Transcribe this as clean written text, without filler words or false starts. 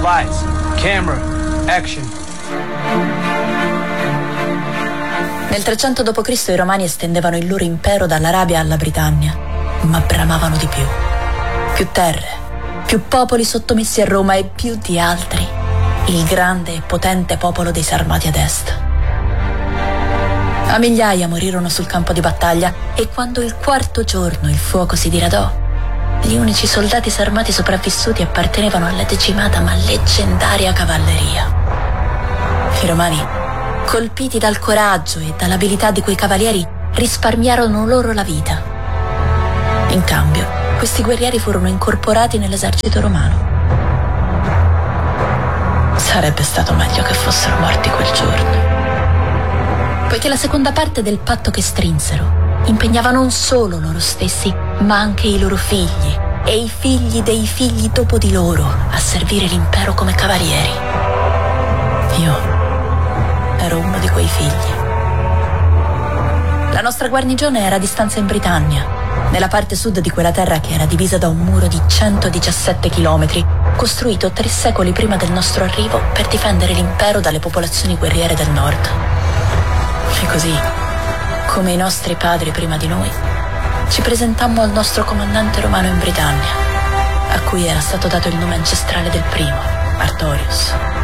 lights, camera, action. Nel 300 d.C. i Romani estendevano il loro impero dall'Arabia alla Britannia, ma bramavano di più. Più terre, più popoli sottomessi a Roma e più di altri il grande e potente popolo dei Sarmati ad est. A migliaia morirono sul campo di battaglia e quando il quarto giorno il fuoco si diradò, gli unici soldati sarmati sopravvissuti appartenevano alla decimata ma leggendaria cavalleria. I Romani, colpiti dal coraggio e dall'abilità di quei cavalieri, risparmiarono loro la vita. In cambio, questi guerrieri furono incorporati nell'esercito romano. Sarebbe stato meglio che fossero morti quel giorno, poiché la seconda parte del patto che strinsero impegnava non solo loro stessi, ma anche i loro figli e i figli dei figli dopo di loro a servire l'impero come cavalieri. Io ero uno di quei figli. La nostra guarnigione era a distanza in Britannia, nella parte sud di quella terra che era divisa da un muro di 117 chilometri, costruito 3 secoli prima del nostro arrivo per difendere l'impero dalle popolazioni guerriere del nord. E così, come i nostri padri prima di noi, ci presentammo al nostro comandante romano in Britannia, a cui era stato dato il nome ancestrale del primo, Artorius.